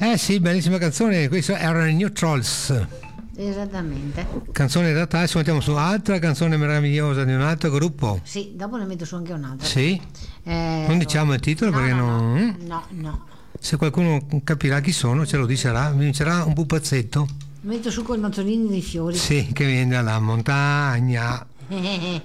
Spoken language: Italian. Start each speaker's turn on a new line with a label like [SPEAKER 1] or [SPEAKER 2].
[SPEAKER 1] Sì, bellissima canzone, questi erano i New Trolls.
[SPEAKER 2] Esattamente.
[SPEAKER 1] Canzone da adesso mettiamo su altra canzone meravigliosa di un altro gruppo.
[SPEAKER 2] Sì, dopo ne metto su anche un'altra.
[SPEAKER 1] Sì? Non diciamo il titolo perché
[SPEAKER 2] no.
[SPEAKER 1] Se qualcuno capirà chi sono ce lo dicerà, vincerà un pupazzetto.
[SPEAKER 2] Metto su col mazzolini dei fiori.
[SPEAKER 1] Sì, che viene dalla montagna.